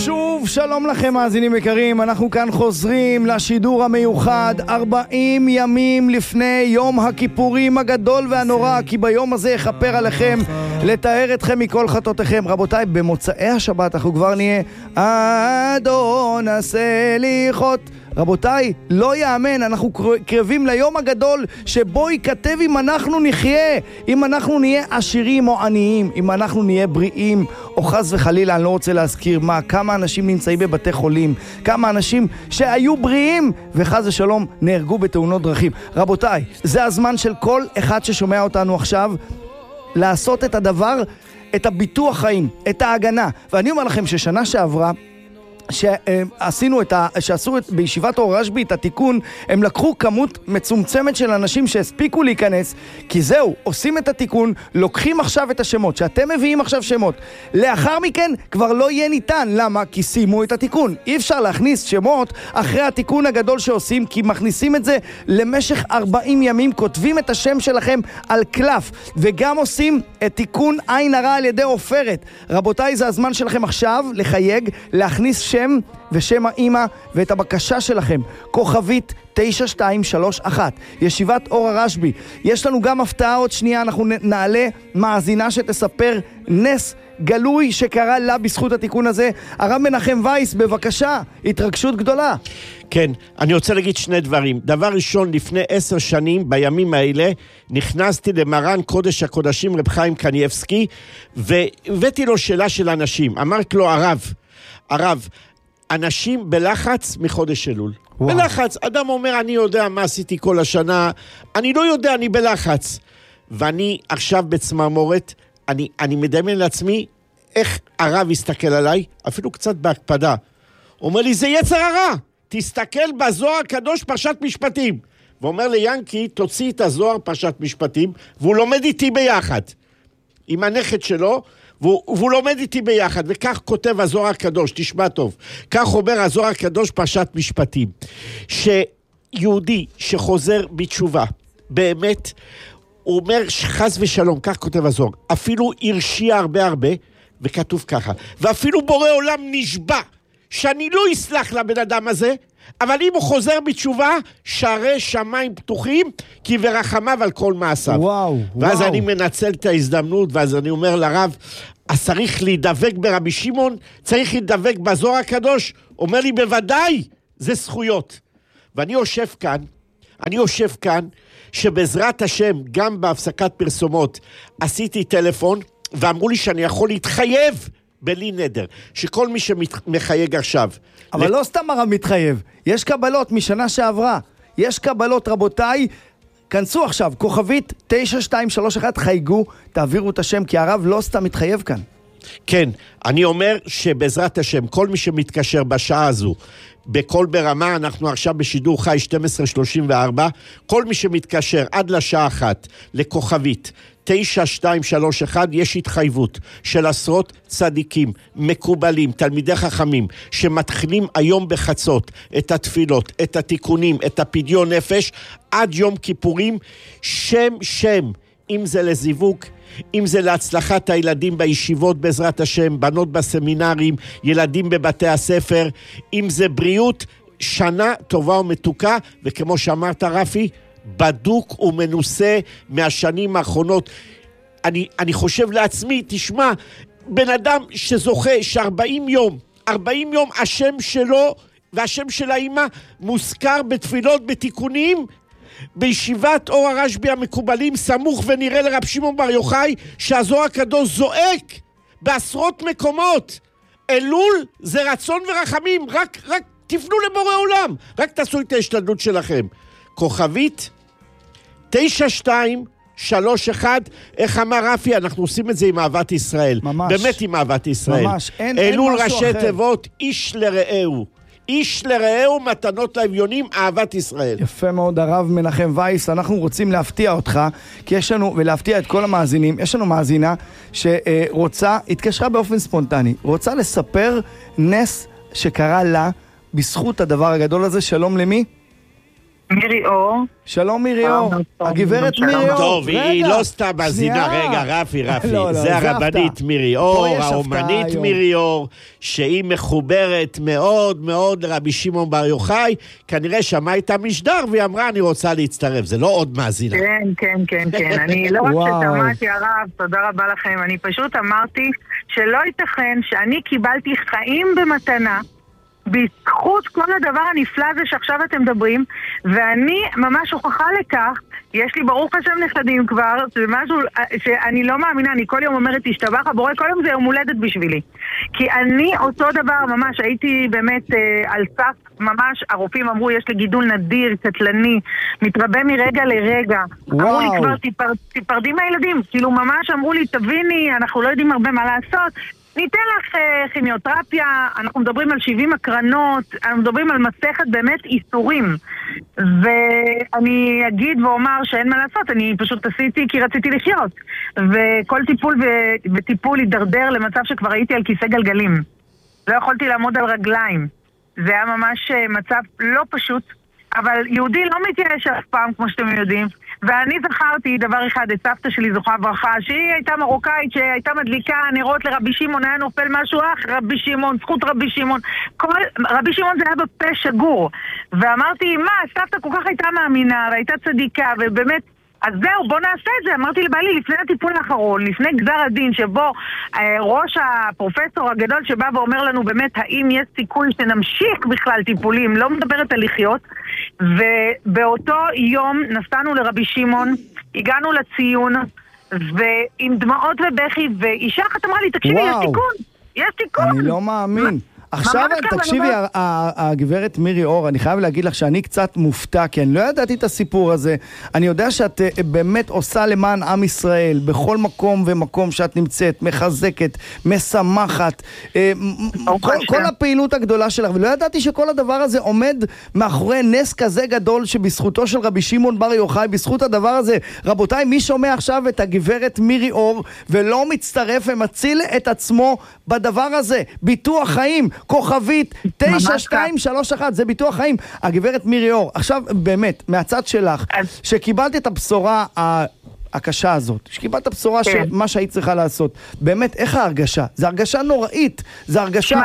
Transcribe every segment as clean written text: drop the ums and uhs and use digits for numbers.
שוב שלום לכם מאזינים יקרים, אנחנו כאן חוזרים לשידור המיוחד 40 ימים לפני יום הכיפורים הגדול והנורא, כי ביום הזה יכפר עליכם, לתאר אתכם מכל חטאותיכם. רבותיי, במוצאי השבת אנחנו כבר נהיה אדון הסליחות. רבותיי, לא יאמן, אנחנו קרבים ליום הגדול שבו ייכתב אם אנחנו נחיה, אם אנחנו נהיה עשירים או עניים, אם אנחנו נהיה בריאים או חס וחלילה, אני לא רוצה להזכיר כמה אנשים נמצאים בבתי חולים, כמה אנשים שהיו בריאים וחס ושלום נהרגו בתאונות דרכים. רבותיי, זה הזמן של כל אחד ששומע אותנו עכשיו לעשות את הדבר, את הביטוח חיים, את ההגנה. ואני אומר לכם ששנה שעברה שעשו בישיבת אור רשב"י את התיקון, הם לקחו כמות מצומצמת של אנשים שהספיקו להיכנס, כי זהו, עושים את התיקון, לוקחים עכשיו את השמות, שאתם מביאים עכשיו שמות, לאחר מכן כבר לא יהיה ניתן. למה? כי סיימו את התיקון. אי אפשר להכניס שמות אחרי התיקון הגדול שעושים, כי מכניסים את זה למשך 40 ימים, כותבים את השם שלכם על קלף, וגם עושים את תיקון עין הרע על ידי עופרת. רבותיי, זה הזמן שלכם עכשיו לחייג, להכניס שם ושם האמא ואת הבקשה שלכם, כוכבית 9231, ישיבת אור הרשב"י. יש לנו גם הפתעה עוד שנייה, אנחנו נעלה מאזינה שתספר נס גלוי שקרה לה בזכות התיקון הזה. הרב מנחם וייס, בבקשה, התרגשות גדולה. כן, אני רוצה להגיד שני דברים. דבר ראשון, לפני 10 שנים, בימים האלה, נכנסתי למרן קודש הקודשים רב חיים קניאבסקי, והבאתי לו שאלה של אנשים. אמרתי לו, הרב, אנשים בלחץ מחודש אלול. וואו. בלחץ, אדם אומר, אני יודע מה עשיתי כל השנה, אני לא יודע, אני בלחץ. ואני עכשיו בצמרמורת, אני מדמיין לעצמי, איך הרב יסתכל עליי, אפילו קצת בהקפדה. הוא אומר לי, זה יצר הרע, תסתכל בזוהר הקדוש פרשת משפטים. ואומר ליאנקי, תוציא את הזוהר פרשת משפטים, והוא לומד איתי ביחד. עם הנכד שלו, והוא לומד איתי ביחד, וכך כותב הזוהר הקדוש, תשמע טוב, כך אומר הזוהר הקדוש פרשת משפטים, שיהודי שחוזר בתשובה, באמת, הוא אומר חס ושלום, כך כותב הזוהר, אפילו הרשיע הרבה, וכתוב ככה, ואפילו בורא עולם נשבע, שאני לא אסלח לבן אדם הזה, אבל אם הוא חוזר בתשובה, שערי שמיים פתוחים, כי ורחמיו על כל מעשיו. ואז אני מנצל את ההזדמנות, ואז אני אומר לרב, אז צריך להידבק ברבי שמעון, צריך להידבק בזוהר הקדוש. אומר לי, בוודאי, זה זכויות. ואני יושב כאן, שבעזרת השם, גם בהפסקת פרסומות, עשיתי טלפון, ואמרו לי שאני יכול להתחייב, בלי נדר, שכל מי שמחייג עכשיו... אבל לא סתם הרב מתחייב, יש קבלות משנה שעברה, יש קבלות, רבותיי, כנסו עכשיו, כוכבית 9231, חייגו, תעבירו את השם, כי הרב לא סתם מתחייב כאן. כן, אני אומר שבעזרת השם, כל מי שמתקשר בשעה הזו, בכל ברמה, אנחנו עכשיו בשידור חי 1234, כל מי שמתקשר עד לשעה 1, לכוכבית 9231, יש התחייבות של עשרות צדיקים, מקובלים, תלמידי חכמים, שמתחילים היום בחצות את התפילות, את התיקונים, את הפדיון נפש, עד יום כיפורים, שם, אם זה לזיווג, אם זה להצלחת הילדים בישיבות בעזרת השם, בנות בסמינרים, ילדים בבתי הספר, אם זה בריאות, שנה טובה ומתוקה, וכמו שאמרת רפי, בדוק ומנוסה מהשנים האחרונות. אני חושב לעצמי, תשמע, בן אדם שזוכה ש40 יום, 40 יום השם שלו והשם של האמא מוזכר בתפילות, בתיקונים, בישיבת אור הרשב"י המקובלים, סמוך ונראה לרב שמעון בר יוחאי, שהזוהר הקדוש זועק בעשרות מקומות. אלול זה רצון ורחמים, רק תפנו לבורא עולם, רק תעשו את ההשתדלות שלכם. כוכבית 9231, איך אמר רפי, אנחנו עושים את זה עם אהבת ישראל. ממש. באמת עם אהבת ישראל. ממש, אלול ראשי תיבות, איש לרעהו. איש לרעהו מתנות לאביונים, אהבת ישראל. יפה מאוד, הרב מנחם וייס. אנחנו רוצים להפתיע אותך, כי יש לנו, ולהפתיע את כל המאזינים, יש לנו מאזינה שרוצה, התקשרה באופן ספונטני, רוצה לספר נס שקרה לה בזכות הדבר הגדול הזה. שלום למי? מירי אור. שלום מירי אור, הגברת מירי אור. טוב, היא לא סתם מאזינה, רגע, רפי, זה הרבנית מירי אור, האומנית מירי אור, שהיא מחוברת מאוד מאוד לרבי שמעון בר יוחאי, כנראה שמעה את המשדר והיא אמרה אני רוצה להצטרף, זה לא עוד מאזינה. כן, אני לא רק ששמעתי הרב, תודה רבה לכם, אני פשוט אמרתי שלא ייתכן שאני קיבלתי חיים במתנה, בזכות כל הדבר הנפלא הזה שעכשיו אתם מדברים, ואני ממש הוכחה לכך, יש לי ברוך השם נכדים כבר, זה משהו שאני לא מאמינה, אני כל יום אומרת תשתבח, הבורא כל יום זה יום הולדת בשבילי. כי אני אותו דבר ממש, הייתי באמת על סף, ממש הרופאים אמרו יש לי גידול נדיר, קטלני, מתרבה מרגע לרגע. אמרו לי כבר תיפרדי מהילדים, כאילו ממש אמרו לי תביני, אנחנו לא יודעים הרבה מה לעשות, ניתן לך כימיותרפיה, אנחנו מדברים על 70 הקרנות, אנחנו מדברים על מסכת באמת איסורים. ואני אגיד ואומר שאין מה לעשות, אני פשוט עשיתי כי רציתי לחיות. וכל טיפול וטיפול הידרדר למצב שכבר הייתי על כיסא גלגלים. לא יכולתי לעמוד על רגליים. זה היה ממש מצב לא פשוט, אבל יהודי לא מתייאש אף פעם, כמו שאתם יודעים. ואני זכרתי דבר אחד, את סבתא שלי זוכה ברכה, שהיא הייתה מרוקאית, שהייתה מדליקה נרות לרבי שמעון, היה נופל משהו, רבי שמעון, זכות רבי שמעון. רבי שמעון זה היה בפה שגור. ואמרתי, מה, סבתא כל כך הייתה מאמינה, והייתה צדיקה, ובאמת, אז זהו, בוא נעשה את זה. אמרתי לבעלי, לפני הטיפול האחרון, לפני גזר הדין, שבו ראש הפרופסור הגדול שבא ואומר לנו באמת, האם יש סיכוי שנמשיך בכלל טיפולים, לא מדברת על לחיות, ובאותו יום נסענו לרבי שמעון, הגענו לציון, ועם דמעות ובכי, ואישה אחת אמרה לי, תקשיבי, יש תיקון. אני לא מאמין. עכשיו, תקשיבי, הגברת מירי אור, אני חייב להגיד לך שאני קצת מופתע, כי אני לא ידעתי את הסיפור הזה. אני יודע שאת באמת עושה למען עם ישראל, בכל מקום ומקום שאת נמצאת, מחזקת, משמחת, כל הפעילות הגדולה שלך, ולא ידעתי שכל הדבר הזה עומד מאחורי נס כזה גדול, שבזכותו של רבי שמעון בר יוחאי, בזכות הדבר הזה. רבותיי, מי שומע עכשיו את הגברת מירי אור, ולא מצטרף ומציל את עצמו בדבר הזה? ביטוח חיים, כוכבית 9231, זה ביטוח חיים. הגברת מירי אור, עכשיו באמת, מהצד שלך, שקיבלת את הבשורה הקשה הזאת, שקיבלת הבשורה שמה שהיית צריכה לעשות, באמת, איך ההרגשה? זה הרגשה נוראית, זה הרגשה...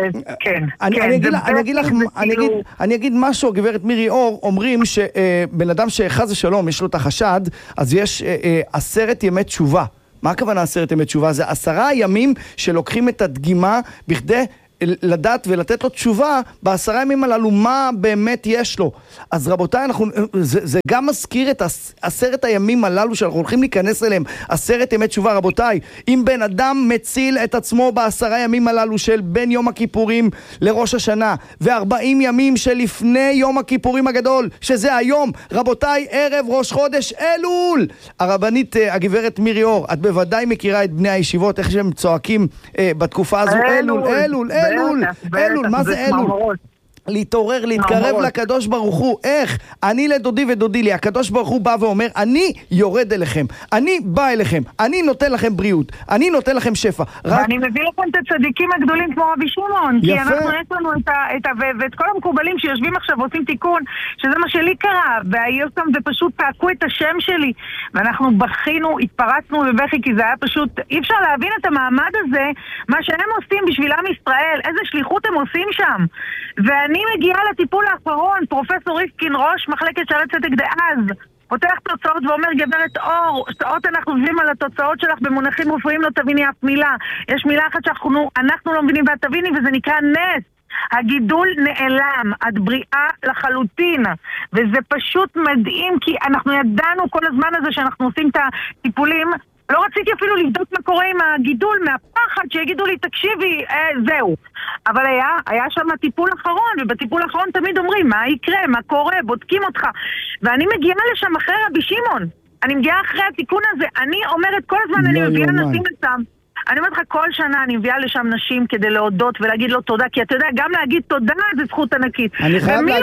אני אגיד משהו, גברת מירי אור, אומרים שבן אדם שחז ושלום יש לו את החשד, אז יש 10 ימי תשובה. מה הכוונה 10 ימי תשובה? זה 10 ימים שלוקחים את הדגימה בכדי לדעת ולתת לו תשובה ב10 ימים הללו מה באמת יש לו. אז רבותיי, זה גם מזכיר את 10 הימים הללו שאנחנו הולכים להיכנס אליהם, 10 ימי תשובה. רבותיי, אם בן אדם מציל את עצמו ב10 ימים הללו של בין יום הכיפורים לראש השנה, ו40 ימים שלפני יום הכיפורים הגדול, שזה היום, רבותיי, ערב ראש חודש אלול. הרבנית הגברת מירי אור, את בוודאי מכירה את בני הישיבות, איך שהם צועקים בתקופה הזו, אלול, אלול, אלול, מה זה אלול? להתעורר, להתקרב לקדוש ברוך הוא. איך? אני לדודי ודודי לי, הקדוש ברוך הוא בא ואומר, אני יורד אליכם, אני בא אליכם, אני נותן לכם בריאות, אני נותן לכם שפע. ואני מביא לכם את הצדיקים הגדולים כמו רבי שמעון, כי אנחנו יש לנו ואת כל המקובלים שיושבים עכשיו ועושים תיקון, שזה מה שלי קרה, והיו שם ופשוט תעקו את השם שלי, ואנחנו בכינו, התפרצנו בבכי, כי זה היה פשוט, אי אפשר להבין את המעמד הזה, מה שהם עושים בשביל עם ישראל, איזה שליחות הם עושים שם. ואני מגיעה לטיפול האחרון, פרופסור ריסקין, ראש מחלקת שערי צדק דאז, פותח תוצאות ואומר, גברת אור, שעות אנחנו מבינים על התוצאות שלך במונחים רפואיים, לא תביני אף מילה. יש מילה אחת שאנחנו לא מבינים ואת תביני, וזה נקרא נס. הגידול נעלם, את בריאה לחלוטין, וזה פשוט מדהים, כי אנחנו ידענו כל הזמן הזה שאנחנו עושים את הטיפולים, לא רציתי אפילו לבדוק מה קורה עם הגידול, מהפחד שיגידו לי, תקשיבי, זהו. אבל היה שם טיפול אחרון, ובטיפול האחרון תמיד אומרים, מה יקרה, מה קורה, בודקים אותך. ואני מגיעה לשם אחרי רבי שמעון. אני מגיעה אחרי התיקון הזה. אני אומרת, כל הזמן אני מביאה נשים לשם. אני אומרת לך, כל שנה אני מביאה לשם נשים כדי להודות ולהגיד לו תודה, כי אתה יודע, גם להגיד תודה זה זכות ענקית. אני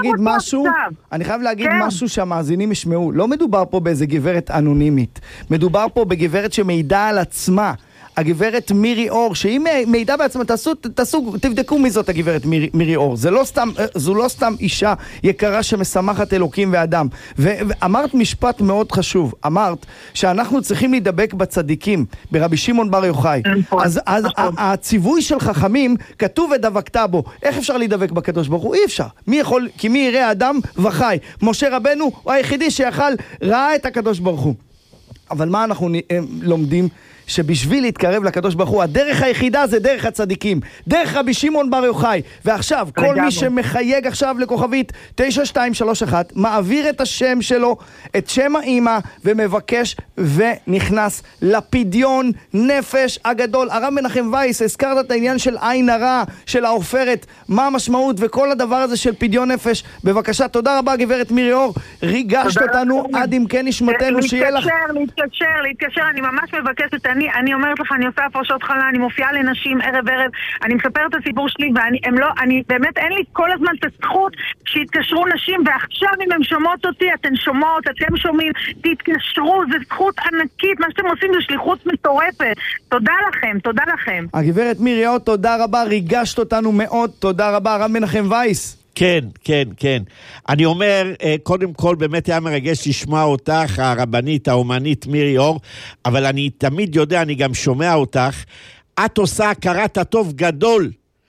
חייב להגיד משהו שהמאזינים ישמעו. לא מדובר פה באיזה גברת אנונימית. מדובר פה בגברת שמעידה על עצמה. הגברת מירי אור, שהיא מידע בעצמה, תבדקו מי זאת הגברת מירי אור. זו לא סתם אישה יקרה שמשמחת אלוקים ואדם. ואמרת משפט מאוד חשוב, אמרת שאנחנו צריכים להידבק בצדיקים, ברבי שמעון בר יוחאי. אז הציווי של חכמים כתוב ודבקת בו. איך אפשר להידבק בקדוש ברוך הוא? אי אפשר. מי יכול? כי מי יראה האדם וחי. משה רבנו הוא היחידי שיכל ראה את הקדוש ברוך הוא. אבל מה אנחנו לומדים? שבשביל להתקרב לקדוש ברוך הוא, הדרך היחידה זה דרך הצדיקים, דרך רבי שמעון בר יוחאי. ועכשיו, כל מי שמחייג עכשיו לכוכבית 9231, מעביר את השם שלו, את שם האמא, ומבקש ונכנס לפדיון נפש הגדול. הרב מנחם וייס, הזכרת את העניין של עין הרע, של העופרת, מה המשמעות וכל הדבר הזה של פדיון נפש. בבקשה, תודה רבה גברת מירי אור, ריגשת אותנו עד אם כן נשמתנו, שיהיה לך... להתקשר, אני ממש מבקשת, אני אומרת לך, אני עושה הפרשות חלה, אני מופיעה לנשים ערב, אני מספרת את הסיפור שלי, ואני באמת אין לי כל הזמן את הזכות שיתקשרו נשים, ועכשיו אם הן שומעות אותי, אתן שומעות, אתם שומעים, תתקשרו, זה זכות ענקית, מה שאתם עושים זה שליחות מטורפת. תודה לכם, תודה לכם. הגברת מירי אור, תודה רבה, ריגשת אותנו מאוד, תודה רבה, הרב מנחם וייס. כן, כן, כן. אני אומר, קודם כל באמת היה מרגש לשמוע אותך, הרבנית, האומנית מירי אור, אבל אני תמיד יודע, אני גם שומע אותך, את עושה הכרת הטוב גדול.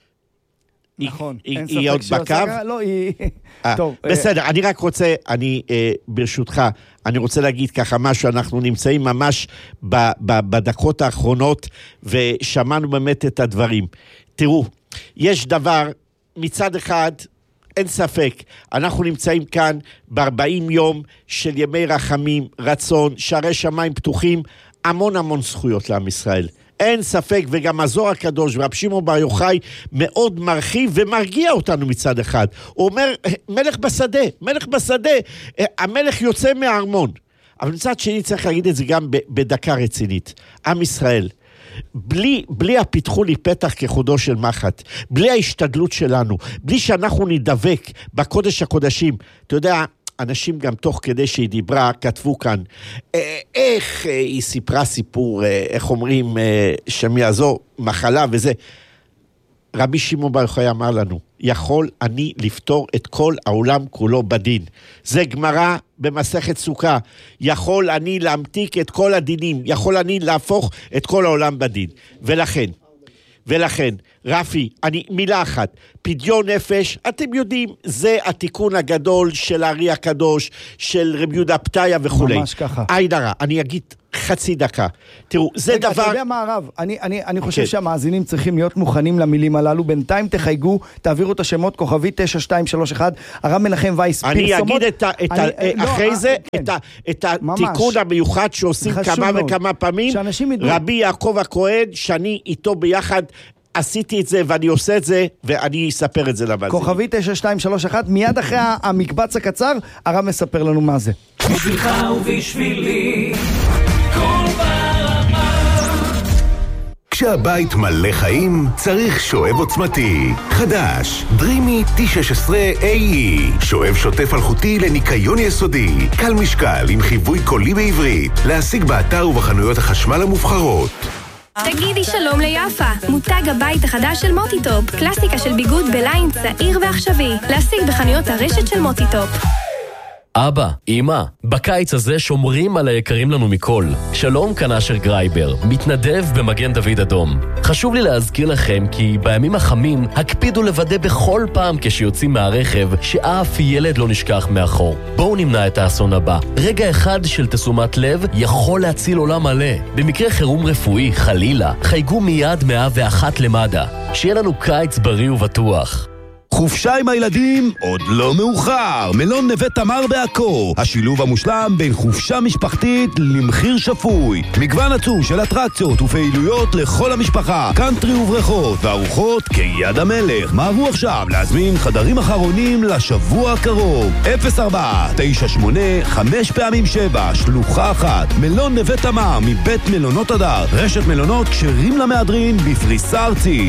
נכון, אין היא עוד בקו? לא, היא... טוב. בסדר, אני רק רוצה, ברשותך, אני רוצה להגיד ככה משהו, אנחנו נמצאים ממש בדקות האחרונות, ושמענו באמת את הדברים. תראו, יש דבר, מצד אחד, אין ספק, אנחנו נמצאים כאן ב-40 יום של ימי רחמים, רצון, שערי שמיים פתוחים, המון זכויות לעם ישראל. אין ספק, וגם הזוהר הקדוש ורבי שמעון בר יוחאי מאוד מרחיב ומרגיע אותנו מצד אחד. הוא אומר, מלך בשדה, המלך יוצא מהארמון. אבל מצד שני צריך להגיד את זה גם בדקה רצינית. עם ישראל, בלי הפיתחו לי פתח כחודו של מחט, בלי ההשתדלות שלנו, בלי שאנחנו נדבק בקודש הקודשים, אתה יודע, אנשים גם תוך כדי שהיא דיברה, כתבו כאן, איך היא סיפרה סיפור, איך אומרים, שם יעזור, מחלה וזה. רבי שמעון בר יוחאי אמר לנו, יכול אני לפתור את כל העולם כולו בדין. זה גמרא במסכת סוכה. יכול אני להמתיק את כל הדינים, יכול אני להפוך את כל העולם בדין. ולכן, רפי, מילה אחת, פדיון נפש, אתם יודעים, זה התיקון הגדול של הארי הקדוש, של רבי יהודה פתיה וכו'. ממש ככה. עין הרע, אני אגיד חצי דקה. תראו, זה דבר... אתה יודע מה הרב? אני חושב שהמאזינים צריכים להיות מוכנים למילים הללו. בינתיים תחייגו, תעבירו את השמות, כוכבית 9231, הרב מנחם וייס, אני אגיד אחרי זה, את התיקון המיוחד שעושים כמה וכמה פעמים, רבי יעקב הכהן, שאני איתו ביחד, עשיתי את זה ואני עושה את זה, ואני אספר את זה לבא. כוכבית 9231, מיד אחרי המקבץ הקצר, הרב מספר לנו מה זה. בשבילך ובשבילי כל ברמה. כשהבית מלא חיים, צריך שואב עוצמתי. חדש, דרימי T16AE. שואב שוטף אלחוטי לניקיון יסודי. קל משקל עם חיווי קולי בעברית. להשיג באתר ובחנויות החשמל המובחרות. תגידי שלום ליפה, מותג הבית החדש של מוטיטופ, קלאסיקה של ביגוד בליין צעיר ועכשווי, להשיג בחנויות הרשת של מוטיטופ. אבא, אמא, בקיץ הזה שומרים על היקרים לנו מכל. שלום, כאן אשר גרייבר, מתנדב במגן דוד אדום. חשוב לי להזכיר לכם כי בימים החמים הקפידו לוודא בכל פעם כשיוצאים מהרכב שאף ילד לא נשכח מאחור. בואו נמנע את האסון הבא. רגע אחד של תשומת לב יכול להציל עולם מלא. במקרה חירום רפואי, חלילה, חייגו מיד 101 למד"א. שיהיה לנו קיץ בריא ובטוח. חופשה עם הילדים עוד לא מאוחר. מלון נווה תמר בעכו, השילוב המושלם בין חופשה משפחתית למחיר שפוי. מגוון עצום של אטרקציות ופעילויות לכל המשפחה, קאנטרי ובריכות וארוחות כיד המלך. מהרו עכשיו להזמין חדרים אחרונים לשבוע הקרוב. 04-98-5x7 שלוחה 1. מלון נווה תמר מבית מלונות הדר, רשת מלונות כשרים למהדרין בפריסה ארצית.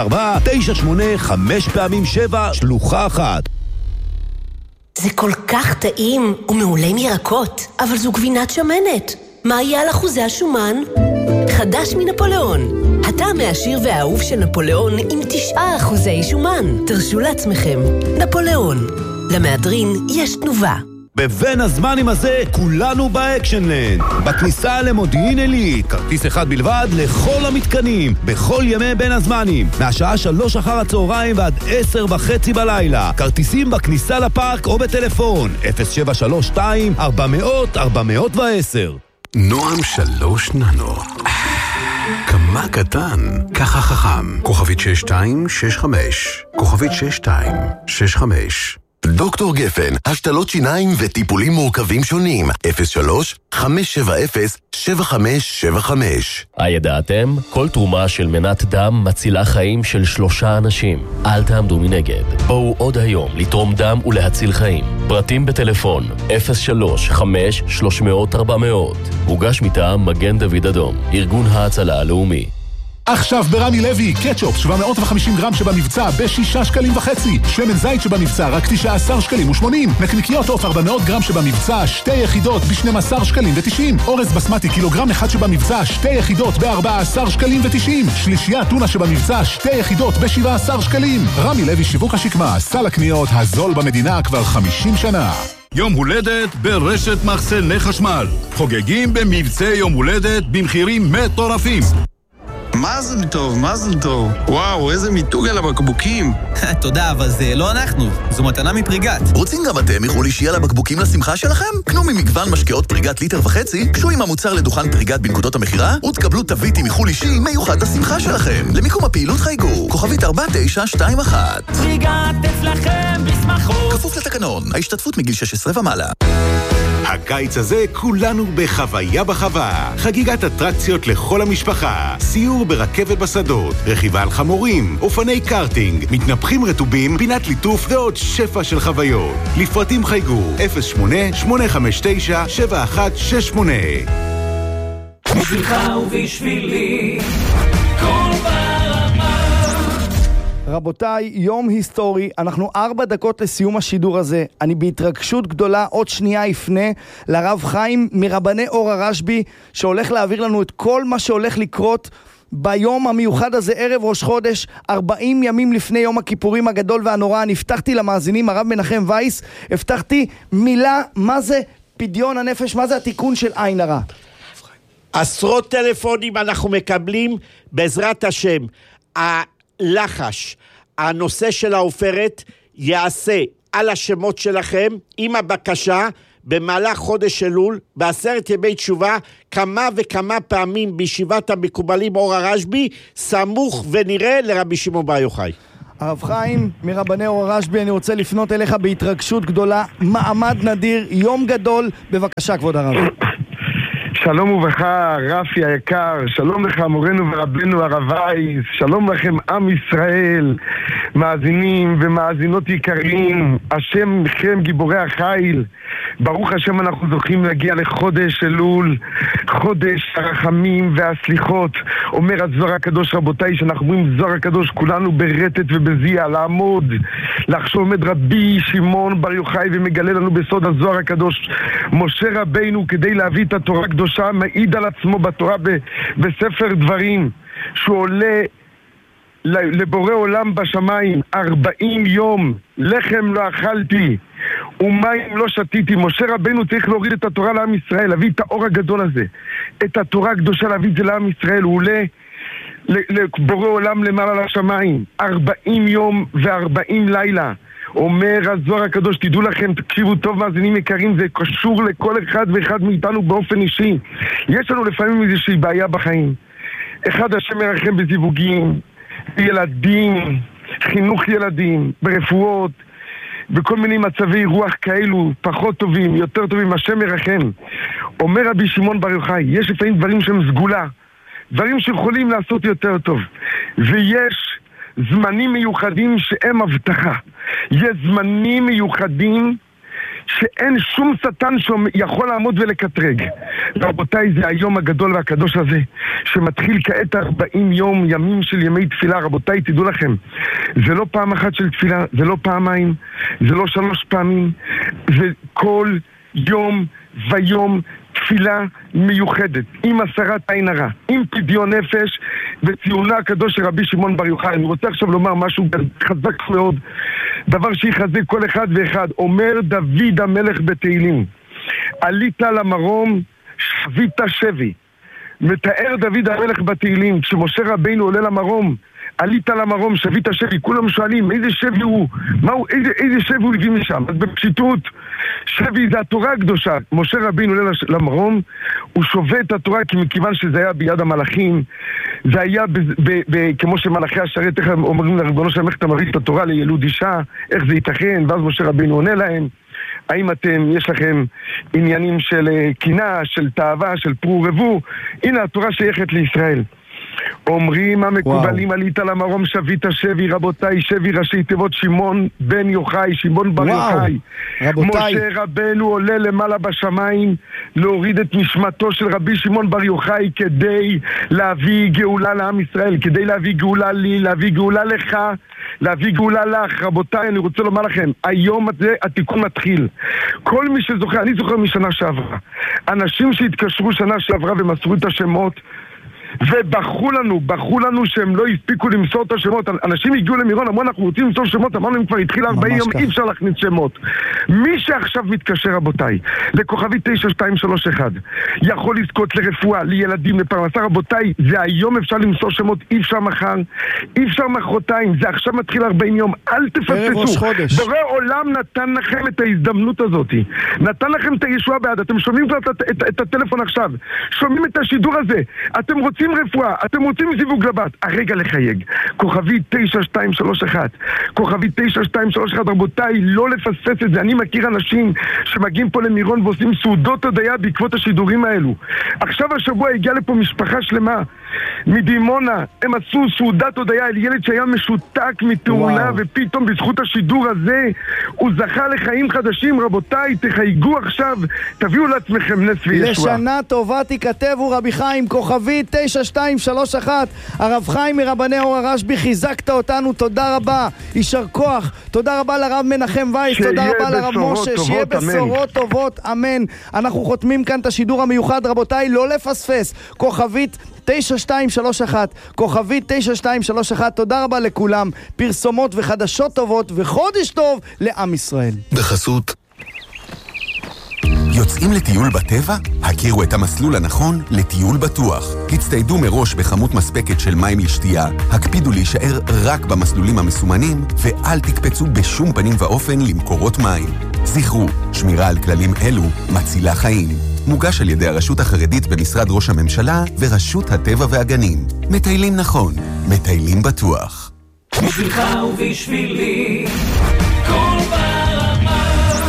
04-98-5x7 שלוחה 1. זה כל כך טעים ומעולה מירקות, אבל זו גבינת שמנת. מה יהיה על אחוזי השומן? חדש מנפוליאון. הטעם העשיר והאהוב של נפוליאון עם 9% שומן. תרשו לעצמכם. נפוליאון. למהדרין יש תנובה. בבין הזמנים הזה כולנו באקשנלנד. בכניסה למודיעין עילית, כרטיס אחד בלבד לכל המתקנים, בכל ימי בין הזמנים, מהשעה 3 אחר הצהריים ועד 10:30 בלילה. כרטיסים בכניסה לפארק או בטלפון 0732 400 410. נועם 3 ננו. כמה קטן, ככה חכם. כוכבית 6265. כוכבית 6265. דוקטור גפן, השתלות שיניים וטיפולים מורכבים שונים. 03-570-7575. הידעתם? כל תרומה של מנת דם מצילה חיים של 3 אנשים. אל תעמדו מנגד. בואו עוד היום לתרום דם ולהציל חיים. פרטים בטלפון 03-5-300-400. הוגש מטעם מגן דוד אדום, ארגון ההצלה הלאומי. עכשיו ברמי לוי, קטשופ 750 גרם שבמבצע ב6.5 שקלים. שמן זית שבמבצע רק 19.80 שקלים. נקניקיות עוף 400 גרם שבמבצע 2 יחידות ב12.90 שקלים. אורז בסמטי קילוגרם אחד שבמבצע 2 יחידות ב14.90 שקלים. שלישייה טונה שבמבצע 2 יחידות ב17 שקלים. רמי לוי שיווק השקמה, סל הקניות הזול במדינה כבר 50 שנה. יום הולדת ברשת מחסני חשמל. חוגגים במבצע יום הולדת במחירים מטורפים. מזל טוב, מזל טוב. וואו, איזה מיתוג על הבקבוקים. תודה, אבל זה לא אנחנו. זו מתנה מפריגת. רוצים גם אתם מחול אישי על הבקבוקים לשמחה שלכם? קנו ממגוון משקאות פריגת 1.5 ליטר, קשו עם המוצר לדוכן פריגת בנקודות המחירה, ותקבלו תווית עם מחול אישי מיוחד לשמחה שלכם. למיקום הפעילות חייגו, כוכבית 4921. פריגת אצלכם בשמחות. כפוף לתקנון, ההשתתפות מגיל 16 ומעלה. הקיץ הזה כולנו בחוויה בחווה. חגיגת אטרקציות לכל המשפחה. סיור ברכבת בשדות, רכיבה על חמורים, אופני קארטינג, מתנפחים רטובים, פינת ליטוף ועוד שפע של חוויות. לפרטים חייגו 08-859-7168. בשבילך ובשבילי כל ברמה. רבותיי, יום היסטורי, אנחנו 4 דקות לסיום השידור הזה. אני בהתרגשות גדולה עוד שנייה יפנה לרב חיים מרבני אור הרשב"י, שהולך להעביר לנו את כל מה שהולך לקרות ביום המיוחד הזה, ערב ראש חודש, 40 ימים לפני יום הכיפורים הגדול והנורא. אני הבטחתי למאזינים, הרב מנחם וייס, הבטחתי מילה, מה זה פדיון הנפש, מה זה התיקון של עין הרע. עשרות טלפונים אנחנו מקבלים בעזרת השם. הלחש, הנושא של העופרת יעשה על השמות שלכם עם הבקשה במהלך חודש אלול, ב10 ימי תשובה, כמה וכמה פעמים בישיבת המקובלים אור הרשב"י, סמוך ונראה לרבי שמעון בר יוחאי. הרב חיים מרבני אור הרשב"י, אני רוצה לפנות אליך בהתרגשות גדולה, מעמד נדיר, יום גדול, בבקשה כבוד הרב. שלום וברכה, רפי היקר, שלום לך מורנו ורבנו הרב וייס, שלום לכם עם ישראל, מאזינים ומאזינות יקרים, השם מכם גיבורי החיל, ברוך השם אנחנו זוכים להגיע לחודש אלול, חודש הרחמים והסליחות. אומר הזוהר הקדוש, רבותיי, שאנחנו אומרים זוהר הקדוש כולנו ברטט ובזיע, לעמוד, לחשוב עומד רבי שמעון בר יוחאי ומגלה לנו בסוד הזוהר הקדוש, משה רבינו כדי להביא את התורה הקדושה מעיד על עצמו בתורה בספר דברים, שהוא עולה לבורא עולם בשמיים 40 יום, לחם לא אכלתי ומים לא שתיתי. משה רבינו צריך להוריד את התורה לעם ישראל, להביא את האור הגדול הזה, את התורה הקדושה, להביא את זה לעם ישראל. הוא עולה לבורא עולם למעלה לשמיים 40 יום ו40 לילה. אומר הזוהר הקדוש, תדעו לכם, תקשיבו טוב מאזינים יקרים, זה קשור לכל אחד ואחד מאיתנו באופן אישי. יש לנו לפעמים איזושהי בעיה בחיים, אחד השם מרחם בזיווגים, ילדים, חינוך ילדים, ברפואות, בכל מיני מצבי רוח כאלו, פחות טובים, יותר טובים, השם מרחם. אומר רבי שמעון בר יוחאי, יש לפעמים דברים שהם סגולה, דברים שיכולים לעשות יותר טוב, ויש זמנים מיוחדים שהם הבטחה. יש זמנים מיוחדים שאין שום שטן שיכול לעמוד ולקטרג. רבותיי, זה היום הגדול והקדוש הזה שמתחיל כעת 40 יום, ימים של ימי תפילה. רבותיי, תדעו לכם, זה לא פעם אחת של תפילה, זה לא פעמיים, זה לא 3 פעמים, זה כל יום ויום תפילה מיוחדת, עם הסרת עין הרע, עם פדיון נפש וציונה הקדוש של רבי שמעון בר יוחאי. אני רוצה עכשיו לומר משהו חזק מאוד, דבר שיחזק כל אחד ואחד. אומר דוד המלך בתהילים, עלית למרום שבית שבי. מתאר דוד המלך בתהילים, כשמשה רבינו עולה למרום, עלית למרום, שבית שבי, כולם שואלים איזה שבי הוא, איזה שבי הוא הביא משם. אז בפשיטות, שבי זה התורה הקדושה. משה רבינו עולה למרום, הוא שובה את התורה, כי מכיוון שזה היה ביד המלאכים, זה היה כמו שמלאכי השרת, איך אומרים לריבונו של המלך, אתה מביא את התורה לילוד אישה, איך זה ייתכן? ואז משה רבינו עונה להם, האם יש לכם עניינים של קינה, של תאווה, של פרו רבו? הנה התורה שייכת לישראל. אומרים המקובלים, עלית למרום שבית שבי, רבותיי, שבי ראשי תיבות שמעון בן יוחאי, שמעון בר יוחאי. משה רבנו עולה למעלה בשמיים להוריד את נשמתו של רבי שמעון בר יוחאי כדי להביא גאולה לעם ישראל, כדי להביא גאולה לי, להביא גאולה לך, להביא גאולה לך. רבותיי, אני רוצה לומר לכם, היום הזה התיקון מתחיל. כל מי שזוכר, אני זוכר משנה שעברה, אנשים שהתקשרו שנה שעברה ומסרו את השמות ובחרו לנו שהם לא הספיקו למסור את השמות. אנשים הגיעו למירון, אמרו אנחנו רוצים למסור שמות, אמרנו אם כבר התחיל 40 יום, אי אפשר להכניס שמות. מי שעכשיו מתקשר, רבותיי, לכוכבי 9231 יכול לזכות לרפואה, לילדים, לפרנסה. רבותיי, זה היום אפשר למסור שמות, אי אפשר מחר, אי אפר מחרתיים, זה עכשיו מתחיל 40 יום, אל תפספסו. בורא עולם נתן לכם את ההזדמנות הזאת, נתן לכם את הישועה בעד. אתם שומעים את הטלפון עכשיו, שומעים את השידור הזה, אתם רוצים רפואה, אתם רוצים זיווג לבת, הרגע לחייג. כוכבי 9231, כוכבי 9231, רבותיי, לא לפספס את זה. אני מכיר אנשים שמגיעים פה למירון ועושים סעודות הודיה בעקבות השידורים האלו. עכשיו השבוע הגיעה לפה משפחה שלמה מדימונה, הם עשו סעודת הודיה על ילד שהיה משותק מתאונה, ופתאום בזכות השידור הזה הוא זכה לחיים חדשים. רבותיי, תחייגו עכשיו, תביאו לעצמכם נס וישוע. לשנה טובה תיכתבו רבי חיים, כוכבי 9231. הרב חיים מרבני אור הרשב"י, חיזקת אותנו, תודה רבה, יישר כוח. תודה רבה לרב מנחם וייס, תודה רבה לרב משה, שיהיה בשורות טובות, אמן. אנחנו חותמים כאן את השידור המיוחד, רבותיי, לא לפספס. כוכבית 9231, כוכבית 9231. תודה רבה לכולם, פרסומות וחדשות טובות וחודש טוב לעם ישראל. בחסות יוצאים לטיול בטבע? הכירו את המסלול הנכון לטיול בטוח. הצטיידו מראש בכמות מספקת של מים לשתייה, הקפידו להישאר רק במסלולים המסומנים, ואל תקפצו בשום פנים ואופן למקורות מים. זכרו, שמירה על כללים אלו מצילה חיים. מוגש על ידי הרשות החרדית במשרד ראש הממשלה ורשות הטבע והגנים. מטיילים נכון, מטיילים בטוח. בשבילך ובשבילי כל ברמה.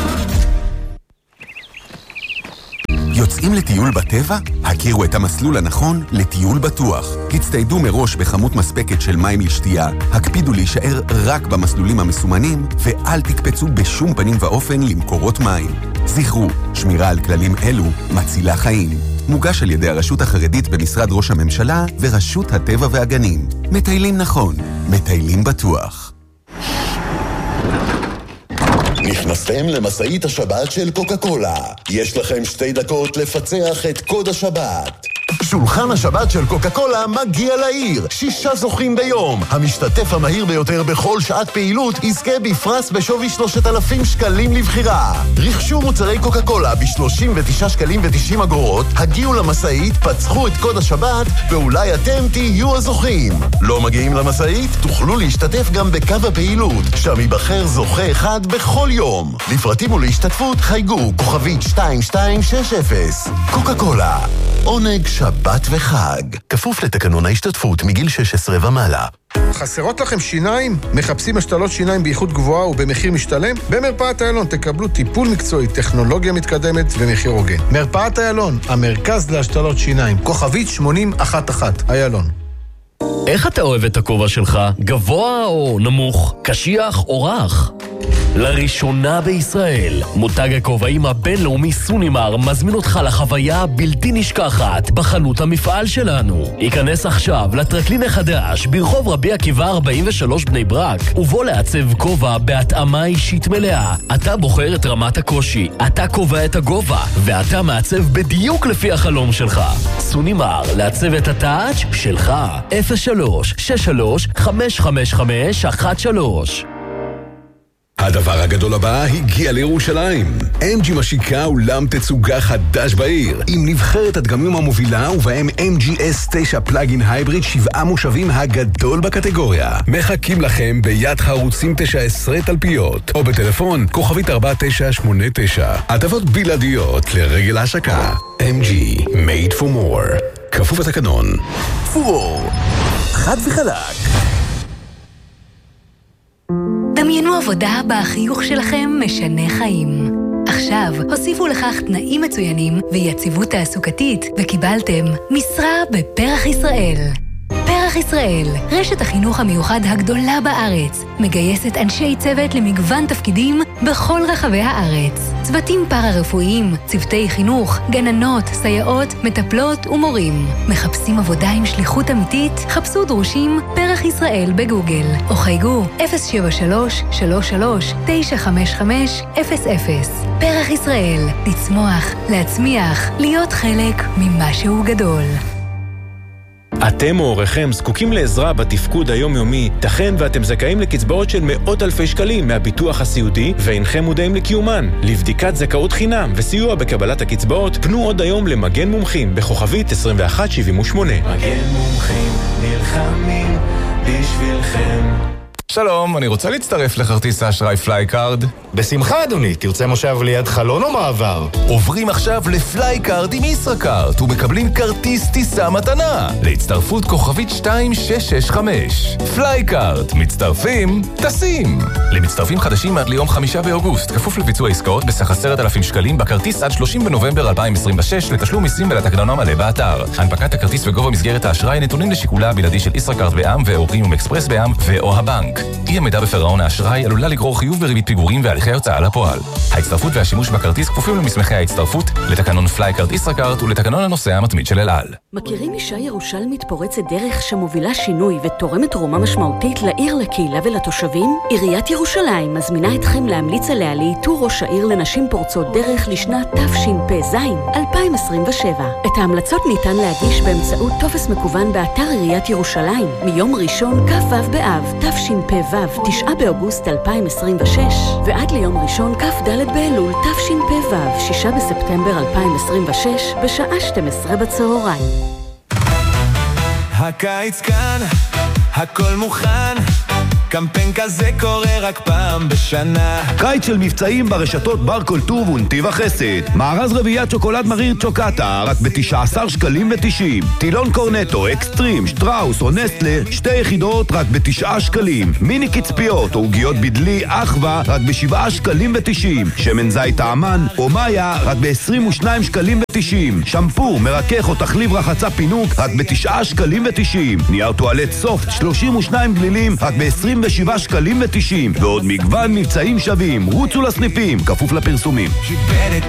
יוצאים לטיול בטבע? הכירו את המסלול הנכון לטיול בטוח. הצטיידו מראש בכמות מספקת של מים לשתייה, הקפידו להישאר רק במסלולים המסומנים, ואל תקפצו בשום פנים ואופן למקורות מים. זכרו, שמירה על כללים אלו מצילה חיים. מוגש על ידי הרשות החרדית במשרד ראש הממשלה ורשות הטבע והגנים. מטיילים נכון, מטיילים בטוח. נכנסתם למסעית השבת של קוקה קולה. יש לכם 2 דקות לפצח את קוד השבת. שולחן השבת של קוקה קולה מגיע לעיר. 6 זוכים ביום. המשתתף המהיר ביותר בכל שעת פעילות יזכה בפרס בשווי 3,000 שקלים לבחירה. רכשו מוצרי קוקה קולה ב-39 שקלים ו90 אגורות, הגיעו למסעית, פצחו את קוד השבת, ואולי אתם תהיו הזוכים. לא מגיעים למסעית? תוכלו להשתתף גם בקו הפעילות, שם ייבחר זוכה אחד בכל יום. לפרטים ולהשתתפות חייגו כוכבית 2260. קוקה קולה, עונג שבת וחג. כפוף לתקנון ההשתתפות מגיל 16 ומעלה. חסרות לכם שיניים? מחפשים השתלות שיניים באיכות גבוהה ובמחיר משתלם? במרפאת איילון תקבלו טיפול מקצועי, טכנולוגיה מתקדמת ומחיר הוגן. מרפאת איילון, המרכז להשתלות שיניים. כוכבית 8011, איילון. איך אתה אוהב את הכובע שלך? גבוה או נמוך? קשיח או רך? לראשונה בישראל, מותג הכובעים הבינלאומי סונימר מזמין אותך לחוויה הבלתי נשכחת בחנות המפעל שלנו. ייכנס עכשיו לטרקלין החדש ברחוב רבי עקיבא 43 בני ברק, ובוא לעצב כובע בהתאמה אישית מלאה. אתה בוחר את רמת הקושי, אתה קובע את הגובה, ואתה מעצב בדיוק לפי החלום שלך. סונימר, לעצב את הטאץ' שלך. 03-63-555-13. הדבר הגדול הבא הגיע לירושלים. MG משיקה אולם תצוגה חדש בעיר, עם נבחרת הדגמים המובילה ובהם MG S9 פלאגין הייבריד 7 מושבים הגדול בקטגוריה. מחכים לכם ביד חרוצים 19 תלפיות, או בטלפון כוכבית 4989. הטבות בלעדיות לרגל ההשקה. MG, made for more. כפוף התקנון. פור, חד וחלק. דמיינו עבודה בה החיוך שלכם משנה חיים. עכשיו הוסיפו לכך תנאים מצוינים ויציבות תעסוקתית, וקיבלתם משרה בפרח ישראל. פרח ישראל, רשת החינוך המיוחד הגדולה בארץ, מגייסת אנשי צוות למגוון תפקידים בכל רחבי הארץ. צוותים פארה-רפואיים, צוותי חינוך, גננות, סייעות, מטפלות ומורים. מחפשים עבודה עם שליחות אמיתית? חפשו דרושים פרח ישראל בגוגל, או חייגו 073-33-955-00. פרח ישראל, לצמוח, להצמיח, להיות חלק ממשהו גדול. אתם או הוריכם זקוקים לעזרה בתפקוד היומיומי, תכן ואתם זכאים לקצבאות של מאות אלפי שקלים מהביטוח הסיעודי ואינכם מודעים לקיומן. לבדיקת זכאות חינם וסיוע בקבלת הקצבאות, פנו עוד היום למגן מומחים בכוכבית 2178. מגן מומחים נלחמים בשבילכם. שלום, אני רוצה להצטרף לכרטיס האשראי פלייקארד. בשמחה אדוני, תרצה מושב ליד חלון או מעבר? עוברים עכשיו לפלייקארד עם ישראכרט ומקבלים כרטיס טיסה מתנה להצטרפות כוכבית 2665. פלייקארד, מצטרפים, טסים. למצטרפים חדשים עד ליום 5 באוגוסט, כפוף לביצוע עסקאות בסך 10,000 שקלים בכרטיס עד 30 בנובמבר 2026 לתשלום מיסים ולתקנון המלא באתר. הנפקת הכרטיס וגובה מסגרת האשראי נתונים לשיקולה הבלעדי של ישראכרט בע"מ ואו פרימיום אקספרס בע"מ ואו הבנק. אי עמידה בפירעון האשראי עלולה לגרור חיוב בריבית פיגורים והליכי הוצאה לפועל. ההצטרפות והשימוש בכרטיס כפופים למסמכי ההצטרפות, לתקנון פלייקארד ישראכרט ולתקנון הנוסע המתמיד של אל על. מכירים אישה ירושלמית פורצת דרך שמובילה שינוי ותורמת תרומה משמעותית לעיר, לקהילה ולתושבים? עיריית ירושלים מזמינה אתכם להמליץ עליה לאיתור ראש העיר לנשים פורצות דרך לשנת תשפ"ז 2027. את ההמלצות ניתן להגיש באמצעות טופס מקוון באתר עיריית ירושלים מיום ראשון כ"ו באב תשפ"ו 9 באוגוסט 2026 ועד ליום ראשון כ"ד באלול תשפ"ו 6 בספטמבר 2026 בשעה 12 בצהריים. הקיץ כאן, הכל מוכן, קמפיין כזה קורה רק פעם בשנה. קיץ של מבצעים ברשתות בר כל טוב ונתיב החסד. מארז רביעיית שוקולד מריר צ'וקטה רק ב-19 שקלים ו-90. טילון קורנטו, אקסטרים, שטראוס או נסטלה 2 יחידות רק ב-9 שקלים. מיני קצפיות או עוגיות בדלי אחווה רק ב-7 שקלים ו-90. שמן זית האמן או מאיה רק ב-22 שקלים ו-90. שמפור, מרכך או תחליב רחצה פינוק רק ב-9 שקלים ו-90. נייר טואלט סופט 32 גלילים רק ב-27 שקלים ו-90. ועוד מגוון מבצעים שווים. רוצו לסניפים, כפוף לפרסומים.